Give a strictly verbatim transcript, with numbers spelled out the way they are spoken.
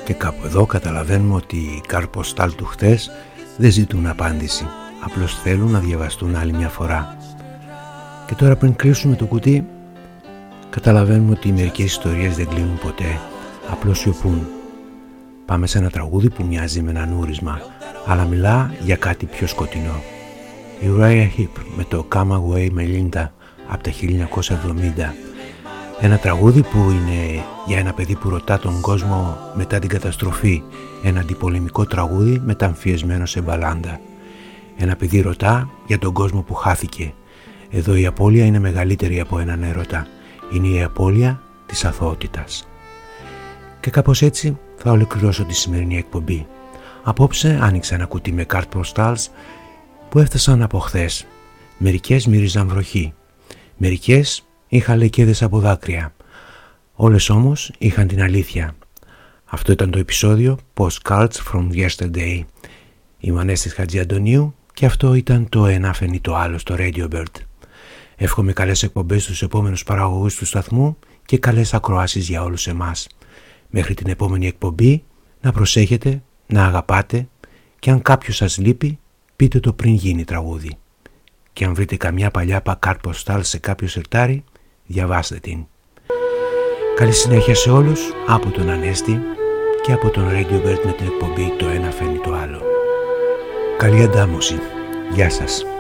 Και κάπου εδώ καταλαβαίνουμε ότι οι καρποστάλ του χτες δεν ζητούν απάντηση, απλώς θέλουν να διαβαστούν άλλη μια φορά. Και τώρα πριν κλείσουμε το κουτί, καταλαβαίνουμε ότι μερικές ιστορίες δεν κλείνουν ποτέ, απλώς σιωπούν. Πάμε σε ένα τραγούδι που μοιάζει με ένα νούρισμα, αλλά μιλά για κάτι πιο σκοτεινό. Η Uriah Heep με το Come Away Melinda από τα χίλια εννιακόσια εβδομήντα. Ένα τραγούδι που είναι για ένα παιδί που ρωτά τον κόσμο μετά την καταστροφή. Ένα αντιπολεμικό τραγούδι μεταμφιεσμένο σε μπαλάντα. Ένα παιδί ρωτά για τον κόσμο που χάθηκε. Εδώ η απώλεια είναι μεγαλύτερη από έναν έρωτα. Είναι η απώλεια της αθωότητας. Και κάπως έτσι θα ολοκληρώσω τη σημερινή εκπομπή. Απόψε άνοιξα ένα κουτί με card postals που έφτασαν από χθες. Μερικές μύριζαν βροχή. Μερικές είχαν λεκέδες από δάκρυα. Όλες όμως είχαν την αλήθεια. Αυτό ήταν το επεισόδιο Postcards from Yesterday. Είμαι Ανέστης Χατζιαντονίου και αυτό ήταν το ένα φαινεί το άλλο στο Radio Bird. Εύχομαι καλές εκπομπές στους επόμενους παραγωγούς του σταθμού και καλές ακροάσεις για όλους εμάς. Μέχρι την επόμενη εκπομπή να προσέχετε, να αγαπάτε και αν κάποιος σας λείπει πείτε το πριν γίνει τραγούδι. Και αν βρείτε καμιά παλιά card postal σε κάποιο σερτάρι, διαβάστε την. Καλή συνέχεια σε όλους από τον Ανέστη και από τον Radio Bird με την εκπομπή το ένα φαίνει το άλλο. Καλή αντάμωση. Γεια σας.